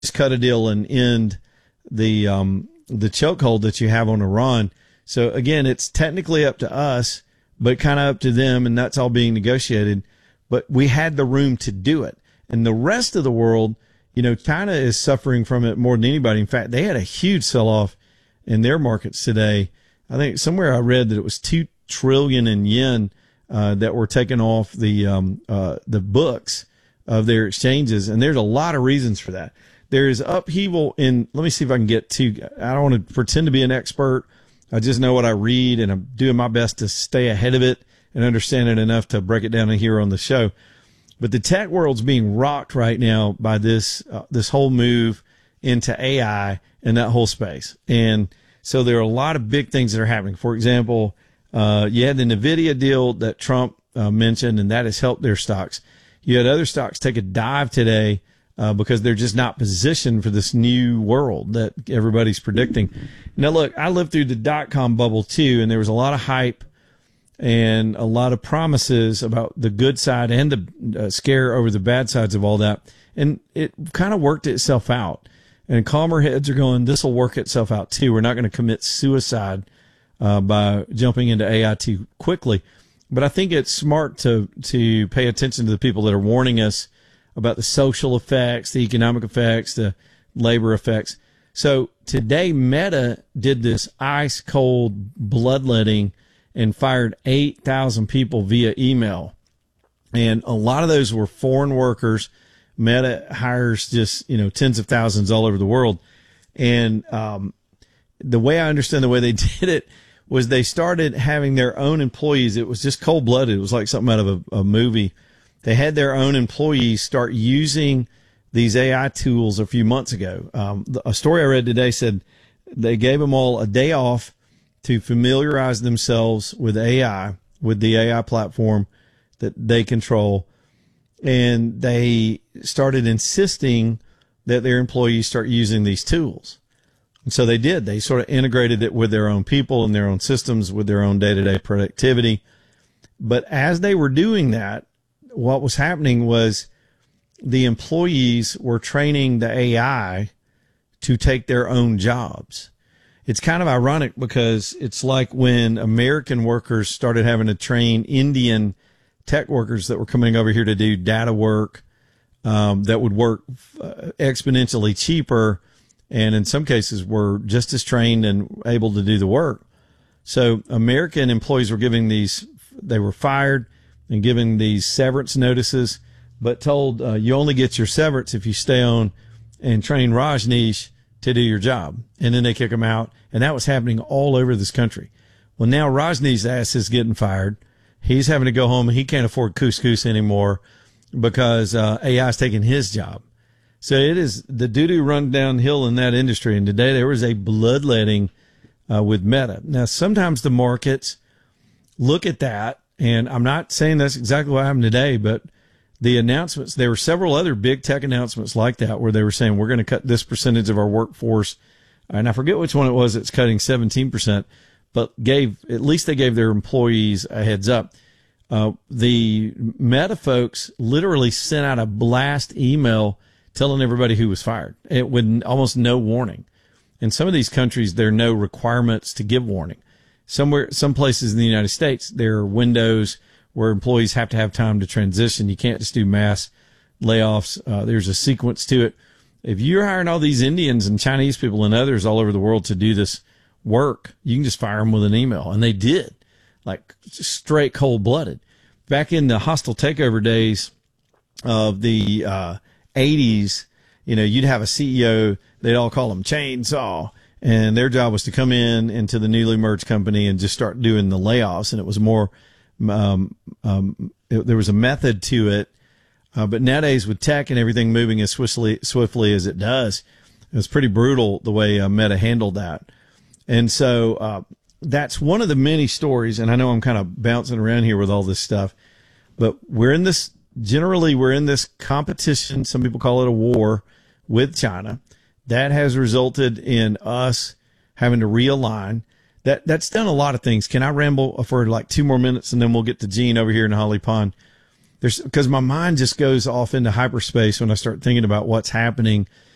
just cut a deal and end the chokehold that you have on Iran. So again, it's technically up to us, but kind of up to them, and that's all being negotiated. But we had the room to do it. And the rest of the world, China is suffering from it more than anybody. In fact, they had a huge sell-off in their markets today. I think somewhere I read that it was 2 trillion in yen that were taken off the books of their exchanges. And there's a lot of reasons for that. There is upheaval in, let me see if I can get to, I don't want to pretend to be an expert. I just know what I read, and I'm doing my best to stay ahead of it and understand it enough to break it down here on the show. But the tech world's being rocked right now by this whole move into AI and that whole space. And so there are a lot of big things that are happening. For example, you had the NVIDIA deal that Trump mentioned, and that has helped their stocks. You had other stocks take a dive today because they're just not positioned for this new world that everybody's predicting. Now, look, I lived through the dot-com bubble too, and there was a lot of hype and a lot of promises about the good side and the scare over the bad sides of all that. And it kind of worked itself out. And calmer heads are going, this will work itself out too. We're not going to commit suicide by jumping into AI too quickly. But I think it's smart to pay attention to the people that are warning us about the social effects, the economic effects, the labor effects. So today Meta did this ice cold bloodletting and fired 8,000 people via email. And a lot of those were foreign workers. Meta hires just, tens of thousands all over the world. And the way I understand the way they did it was they started having their own employees. It was just cold blooded. It was like something out of a movie. They had their own employees start using these AI tools a few months ago. A story I read today said they gave them all a day off to familiarize themselves with AI, with the AI platform that they control. And they started insisting that their employees start using these tools. And so they did. They sort of integrated it with their own people and their own systems, with their own day-to-day productivity. But as they were doing that, what was happening was the employees were training the AI to take their own jobs. It's kind of ironic because it's like when American workers started having to train Indian tech workers that were coming over here to do data work that would work exponentially cheaper, and in some cases were just as trained and able to do the work. So American employees were they were fired and giving these severance notices, but told you only get your severance if you stay on and train Rajneesh to do your job. And then they kick them out. And that was happening all over this country. Well, now Rajneesh's ass is getting fired. He's having to go home, and he can't afford couscous anymore because AI is taking his job. So it is the doo-doo run downhill in that industry. And today there was a bloodletting with Meta. Now, sometimes the markets look at that, and I'm not saying that's exactly what happened today, but the announcements, there were several other big tech announcements like that where they were saying we're going to cut this percentage of our workforce. And I forget which one it was that's cutting 17%, but at least they gave their employees a heads up. The Meta folks literally sent out a blast email telling everybody who was fired. It with almost no warning. In some of these countries, there are no requirements to give warning. Some places in the United States, there are windows where employees have to have time to transition. You can't just do mass layoffs. There's a sequence to it. If you're hiring all these Indians and Chinese people and others all over the world to do this work, you can just fire them with an email. And they did, like straight cold blooded. Back in the hostile takeover days of the 80s, you'd have a CEO, they'd all call him Chainsaw. And their job was to come into the newly merged company and just start doing the layoffs. And it was more, there was a method to it. But nowadays with tech and everything moving as swiftly as it does, it was pretty brutal the way Meta handled that. And so, that's one of the many stories. And I know I'm kind of bouncing around here with all this stuff, but we're in this competition. Some people call it a war with China. That has resulted in us having to realign. That's done a lot of things. Can I ramble for like 2 more minutes and then we'll get to Gene over here in Holly Pond? Because my mind just goes off into hyperspace when I start thinking about what's happening